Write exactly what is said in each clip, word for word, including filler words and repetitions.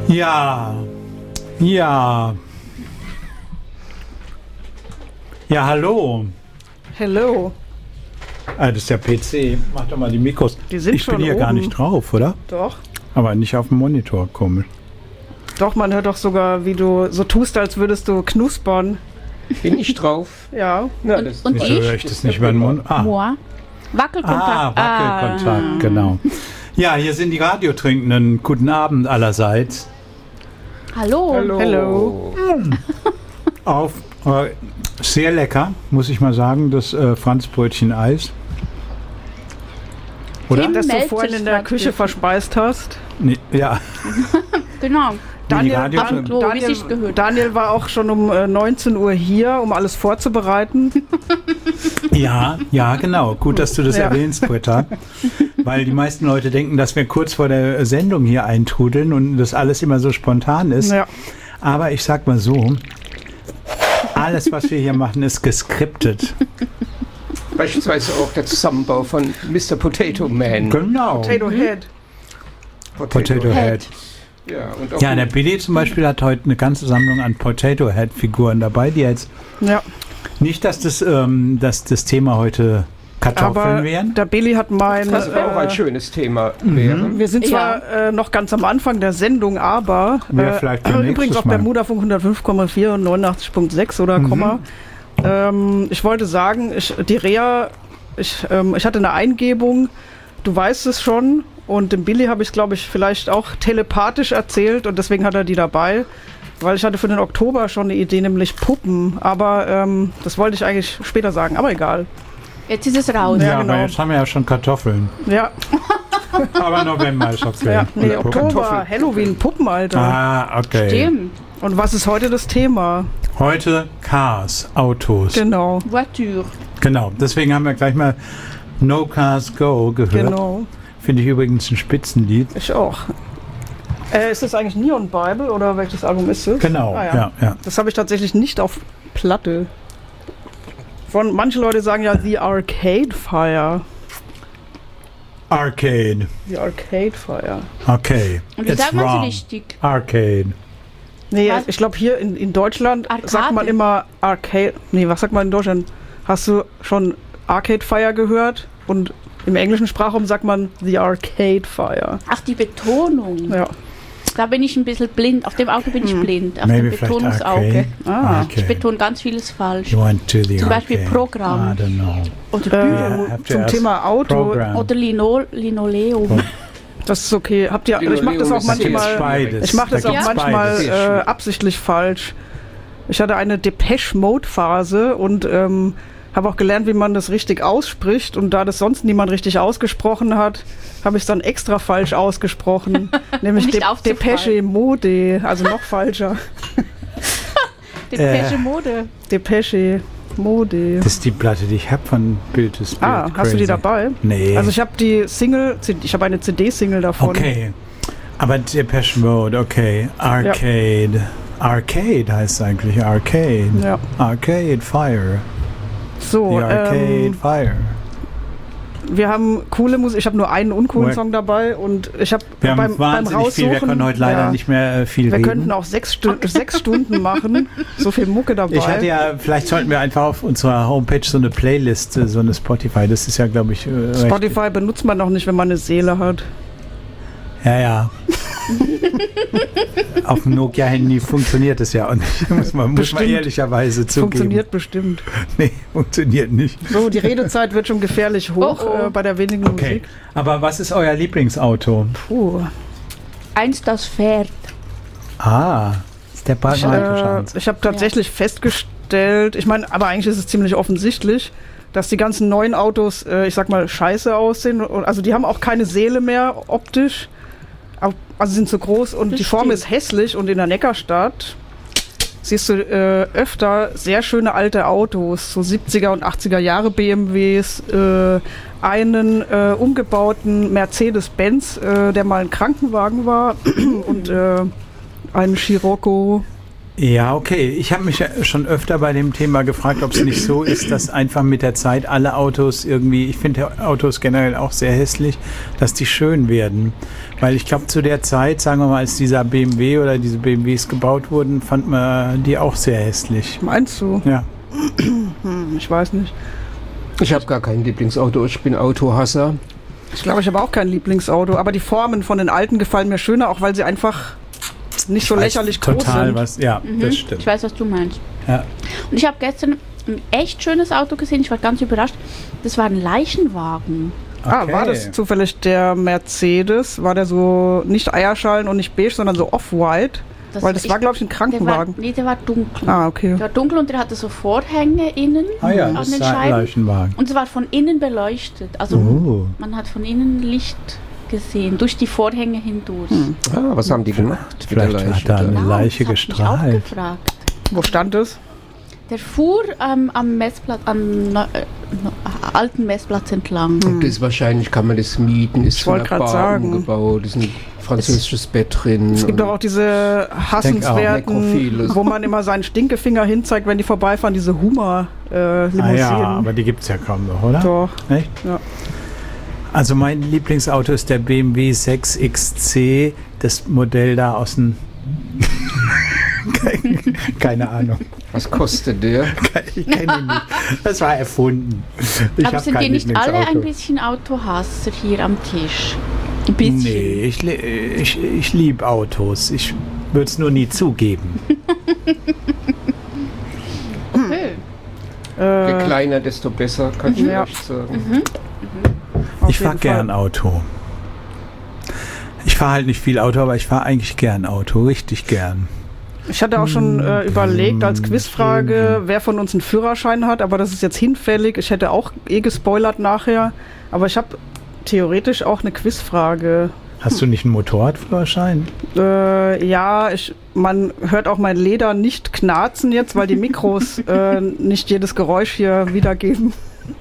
Ja, ja. Ja, hallo. Hello. Ah, das ist der P C. Mach doch mal die Mikros. Die sind ich schon bin hier oben. gar nicht drauf, oder? Doch. Aber nicht auf dem Monitor, komisch. Doch, man hört doch sogar, wie du so tust, als würdest du knuspern. Bin ich drauf? Ja. Ja, Und- das und Wieso ich? höre ich das nicht über den Mund? Ah, Moi. Wackelkontakt. ah Wackelkontakt, Ah. genau. Ja, hier sind die Radiotrinkenden. Guten Abend allerseits. Hallo. Hallo. Hello. Auf äh, sehr lecker, muss ich mal sagen, das äh, Franzbrötchen Eis. Oder? Tim Das du meldet vorhin sich in der grad Küche bitte. verspeist hast. Nee, ja. Genau. Nee, die Daniel, Radio- Dan, Klo, wie Daniel, sich's gehört. Daniel war auch schon um äh, neunzehn Uhr hier, um alles vorzubereiten. Ja, ja, genau. Gut, dass du das Ja. erwähnst, Britta. Weil die meisten Leute denken, dass wir kurz vor der Sendung hier eintrudeln und das alles immer so spontan ist. Ja. Aber ich sag mal so, alles, was wir hier machen, ist geskriptet. Beispielsweise auch der Zusammenbau von Mister Potato Man. Genau. Potato Head. Potato Head. Ja, und auch Ja, der Billy zum Beispiel hat heute eine ganze Sammlung an Potato Head Figuren dabei, die jetzt Ja. nicht, dass das, ähm, dass das Thema heute Kartoffeln Aber wären. der Billy hat mein. was auch ein Äh, schönes Thema Mhm. wäre. wir sind zwar äh, noch ganz am Anfang der Sendung, aber Wäre äh, vielleicht für übrigens nächstes auf Mal. Bermudafunk hundertfünf Komma vier und neunundachtzig Komma sechs oder Mhm. Komma. Ähm, ich wollte sagen, ich, die Rea, ich, ähm, ich hatte eine Eingebung, du weißt es schon, und dem Billy habe ich es, glaube ich, vielleicht auch telepathisch erzählt und deswegen hat er die dabei, weil ich hatte für den Oktober schon eine Idee, nämlich Puppen, aber ähm, das wollte ich eigentlich später sagen, aber egal. Jetzt ist es raus. Ja, Ja, genau. aber jetzt haben wir ja schon Kartoffeln. Ja, Aber November ist okay. ja nee, Oder Puppen. Oktober, Halloween, Puppen, Alter. Ah, okay. Stimmt. Und was ist heute das Thema? Heute Cars, Autos. Genau, Voiture. Genau, deswegen haben wir gleich mal No Cars Go gehört. genau. Finde ich übrigens ein Spitzenlied. Ich auch. Äh, ist das eigentlich Neon Bible oder welches Album ist es? Genau, Ah, ja, ja. Das habe ich tatsächlich nicht auf Platte. Von manche Leute sagen ja The Arcade Fire. Arcade. The Arcade Fire. Okay. Und wie It's sagt man wrong. sie richtig? Arcade. Nee, Was? ich glaube hier in, in Deutschland Arcade. sagt man immer Arcade. Nee, was sagt man in Deutschland? Hast du schon Arcade Fire gehört? Und im englischen Sprachraum sagt man The Arcade Fire. Ach, die Betonung. Ja. Da bin ich ein bisschen blind. Auf dem Auge bin ich blind. Auf Maybe dem vielleicht Betonungsauge. Arcade. Ah, Ich betone ganz vieles falsch. You went to the Zum Beispiel arcade. Programm. I don't know. Oder Äh, Büro. have to zum ask Thema Auto. Program. Oder Lino Linoleum. Das ist okay. Habt ihr, ich mache das auch Linoleum ist manchmal. sehr Beides. Ich mache das Da auch gibt's manchmal beides. Sehr äh, schwierig. absichtlich falsch. Ich hatte eine Depeche-Mode-Phase und ähm, habe auch gelernt, wie man das richtig ausspricht. Und da das sonst niemand richtig ausgesprochen hat, habe ich es dann extra falsch ausgesprochen. nämlich nicht De aufzufallen. Depeche-Mode, also noch falscher. Depeche Äh. Mode. Depeche-Mode. Das ist die Platte, die ich habe von Bild to Spirit. Ah, hast du die Crazy. dabei? Nee. Also ich habe die Single, ich habe eine C D-Single davon. Okay. Aber Depeche Mode, okay. Arcade. Arcade heißt eigentlich Arcade. Ja. Arcade Fire. So, The Arcade ähm, Fire. wir haben coole Musik. Ich habe nur einen uncoolen Well, Song dabei und ich habe Wir beim, haben wahnsinnig beim Raussuchen, viel, wir können heute leider ja, nicht mehr äh, viel Wir reden. könnten auch sechs, Stu sechs Stunden machen. So viel Mucke dabei. Ich hatte ja, vielleicht sollten wir einfach auf unserer Homepage so eine Playlist, äh, so eine Spotify, das ist ja, glaube ich, äh, recht- Spotify benutzt man noch nicht, wenn man eine Seele hat. Ja, ja. Auf dem Nokia-Handy funktioniert es ja auch nicht, muss man, muss man Bestimmt. ehrlicherweise zugeben. Funktioniert bestimmt. Nee, funktioniert nicht. So, die Redezeit wird schon gefährlich hoch Oh, oh. Äh, bei der wenigen Okay, Musik. aber was ist euer Lieblingsauto? Puh. Eins, das fährt. Ah, ist der Ich, Bad äh, ich habe tatsächlich festgestellt, ich meine, aber eigentlich ist es ziemlich offensichtlich, dass die ganzen neuen Autos, äh, ich sag mal, scheiße aussehen. Und, also die haben auch keine Seele mehr optisch. Au- Also sind zu groß und Das die Form stimmt. ist hässlich. Und in der Neckarstadt siehst du äh, öfter sehr schöne alte Autos, so siebziger und achtziger Jahre B M Ws, äh, einen äh, umgebauten Mercedes-Benz, äh, der mal ein Krankenwagen war und äh, einen Scirocco. Ja, okay. Ich habe mich ja schon öfter bei dem Thema gefragt, ob es nicht so ist, dass einfach mit der Zeit alle Autos irgendwie, ich finde Autos generell auch sehr hässlich, dass die schön werden. Weil ich glaube, zu der Zeit, sagen wir mal, als dieser B M W oder diese B M Ws gebaut wurden, fand man die auch sehr hässlich. Meinst du? Ja. Hm, ich weiß nicht. Ich habe gar kein Lieblingsauto, ich bin Autohasser. Ich glaube, ich habe auch kein Lieblingsauto, aber die Formen von den alten gefallen mir schöner, auch weil sie einfach nicht so lächerlich groß Total sind. was, ja, Mhm, das stimmt. Ich weiß, was du meinst. Ja. Und ich habe gestern ein echt schönes Auto gesehen. Ich war ganz überrascht. Das war ein Leichenwagen. Ah, Okay. war das zufällig der Mercedes? War der so nicht Eierschalen und nicht beige, sondern so off-white? Weil das ich- war, glaube ich, ein Der war, Krankenwagen. nee, der war dunkel. Ah, okay. Der war dunkel und der hatte so Vorhänge innen Ah ja, an das den ist ein Scheiben. Leichenwagen. Und es war von innen beleuchtet. Also Oh. man hat von innen Licht gesehen, durch die Vorhänge hindurch. Hm. Ah, was haben die gemacht? mit der Vielleicht hat Leiche? er eine Ja, Leiche das hat mich gestrahlt. auch gefragt. Wo stand es? Der fuhr ähm, am Messplatz, am neu, äh, no- alten Messplatz entlang. Und das wahrscheinlich kann man das mieten, ist Ich von wollte der grad Bar sagen. umgebaut, ist ein französisches Bett drin. Es gibt und- doch auch diese hassenswerten, Nekrophiles. wo man immer seinen Stinkefinger hinzeigt, wenn die vorbeifahren, diese Ah Hummer-Limousinen. ja, aber die gibt es ja kaum noch, oder? Doch. Echt? Ja. Also mein Lieblingsauto ist der B M W sechs X C, das Modell da aus dem... Keine Ahnung. Was kostet der? Ich kenne ihn nicht. Das war erfunden. Ich Aber hab sind kein wir nicht alle Lieblingsauto. ein bisschen Autohasser hier am Tisch? Ein bisschen. Nee, ich, li- ich, ich liebe Autos. Ich würde es nur nie zugeben. Okay. Je Äh, kleiner, desto besser, kann ich Ja. vielleicht sagen. Mhm. auf Ich fahre jeden gern Fall. Auto. Ich fahre halt nicht viel Auto, aber ich fahre eigentlich gern Auto. Richtig gern. Ich hatte auch schon äh, überlegt als Quizfrage, wer von uns einen Führerschein hat, aber das ist jetzt hinfällig. Ich hätte auch eh gespoilert nachher, aber ich habe theoretisch auch eine Quizfrage. Hast du nicht einen Motorradführerschein? Äh, ja, ich, man hört auch mein Leder nicht knarzen jetzt, weil die Mikros äh, nicht jedes Geräusch hier wiedergeben.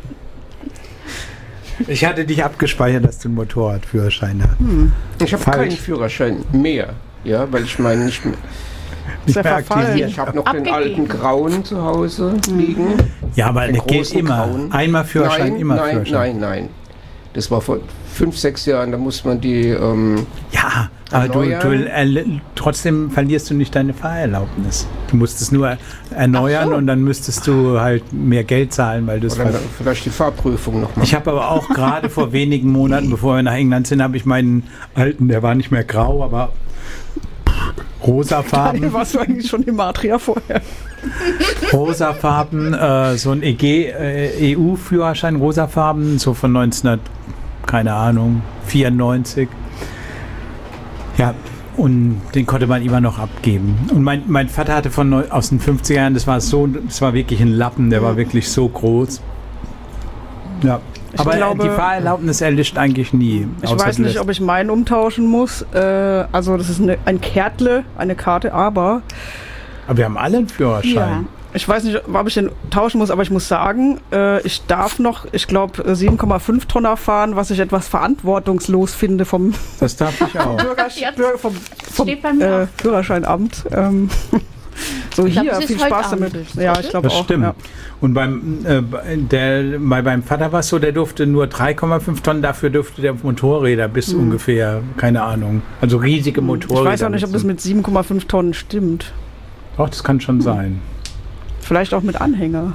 Ich hatte dich abgespeichert, dass du einen Motorradführerschein hast. Ich habe Falsch. keinen Führerschein mehr, ja, weil ich meine nicht mehr. Ist ja Nicht mehr verfallen. aktiviert. Ich habe noch den Abgegeben. alten grauen zu Hause liegen. Ja, aber Den das geht großen immer. grauen. Einmal Führerschein, nein, immer nein, Führerschein. nein, nein. Das war vor fünf, sechs Jahren, da muss man die. Ähm, Ja, aber du, Erneuern. du erl- trotzdem verlierst du nicht deine Fahrerlaubnis. Du musst es nur erneuern Ach so. und dann müsstest du halt mehr Geld zahlen, weil du es oder ver- vielleicht die Fahrprüfung nochmal. Ich habe aber auch gerade vor wenigen Monaten, bevor wir nach England sind, habe ich meinen alten, der war nicht mehr grau, aber rosafarben, Warst du eigentlich schon im Adria vorher? rosafarben, äh, so ein E G, äh, E U-Führerschein, rosafarben, so von neunzehnhundert, keine Ahnung, vierundneunzig. Ja, und den konnte man immer noch abgeben. Und mein, mein Vater hatte von neu, aus den fünfziger Jahren, das war so, das war wirklich ein Lappen, der war wirklich so groß. Ja, Ich aber glaube- die Fahrerlaubnis erlischt eigentlich nie. Ich außer weiß du nicht, lässt- ob ich meinen umtauschen muss. Äh, also das ist eine, ein Kärtle, eine Karte, aber Aber wir haben alle einen Führerschein. Ja. ich weiß nicht, ob ich den tauschen muss, aber ich muss sagen, äh, ich darf noch, ich glaube, sieben Komma fünf Tonner fahren, was ich etwas verantwortungslos finde vom, Das darf ich auch. Bürger, Ja, Bürger, vom, vom steht bei mir äh, auch. Führerscheinamt. Ähm, so Ich glaub, hier, es ist viel heute Spaß damit. anders, Ja, oder? ich glaube Das auch. stimmt. Ja. Und beim, äh, der, bei meinem Vater war es so, der durfte nur drei Komma fünf Tonnen, dafür durfte der Motorräder bis ungefähr, keine Ahnung, also riesige Motorräder. Hm. Ich weiß auch nicht, ob das mit sieben Komma fünf Tonnen stimmt. Doch, das kann schon sein. Vielleicht auch mit Anhänger.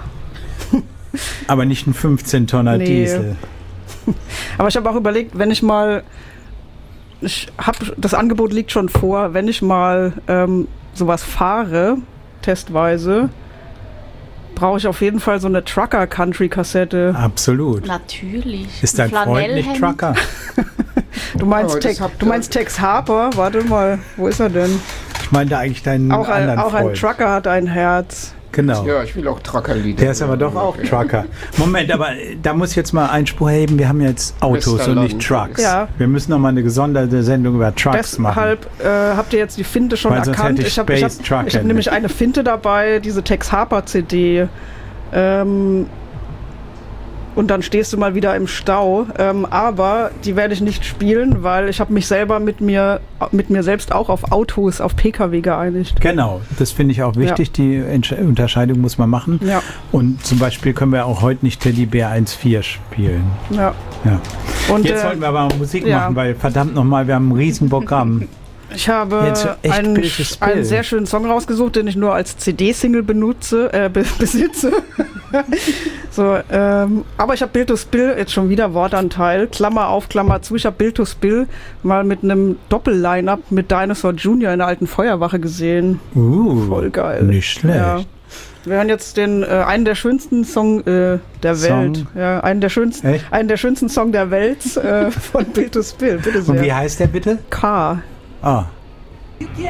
Aber nicht ein fünfzehn Tonner Nee. Diesel. Aber ich habe auch überlegt, wenn ich mal, ich hab, das Angebot liegt schon vor, wenn ich mal ähm, sowas fahre, testweise, brauche ich auf jeden Fall so eine Trucker-Country-Kassette. Absolut. Natürlich. Ist dein Ein Freund nicht Flanellhemd. Trucker? Du meinst, Aber das Tex, habt du ihr- meinst Tex Harper? Warte mal, wo ist er denn? Ich meinte eigentlich deinen Auch ein, anderen auch ein Freund. Trucker hat ein Herz. Genau. Ja, ich will auch Truckerlieder. Der ist aber doch auch Okay. Trucker. Moment, aber äh, da muss ich jetzt mal Einspruch heben. Wir haben jetzt Autos und Westerland. nicht Trucks. Ja. Wir müssen noch mal eine gesonderte Sendung über Trucks machen. Deshalb äh, habt ihr jetzt die Finte schon Weil sonst erkannt. hätte ich Ich habe ich hab, Space Trucker ich hab nicht. nämlich eine Finte dabei, diese Tex Harper C D. Ähm, und dann stehst du mal wieder im Stau. Ähm, aber die werde ich nicht spielen, weil ich habe mich selber mit mir, mit mir selbst auch auf Autos, auf P K W geeinigt. Genau, das finde ich auch wichtig. Ja. Die Entsch- Unterscheidung muss man machen. Ja. Und zum Beispiel können wir auch heute nicht Teddybär eins Punkt vier spielen. Ja. Ja. Und, Jetzt äh, wollten wir aber Musik ja. machen, weil verdammt nochmal, wir haben ein Riesenprogramm. Ich habe Jetzt echt einen, billiges Bild. einen sehr schönen Song rausgesucht, den ich nur als C D-Single benutze, äh, be besitze. so, ähm, aber ich habe Bill to Spill, jetzt schon wieder Wortanteil, Klammer auf, Klammer zu. Ich habe Bill to Spill mal mit einem Doppel-Line-Up mit Dinosaur Junior in der alten Feuerwache gesehen. Uh, Voll geil. Nicht schlecht. Ja. Wir hören jetzt den, äh, einen der schönsten Song äh, der Song? Welt. Ja, einen der schönsten, Echt? einen der schönsten Song der Welt äh, von Bill to Spill. Bitte sehr. Und wie heißt der bitte? K. Ah. You get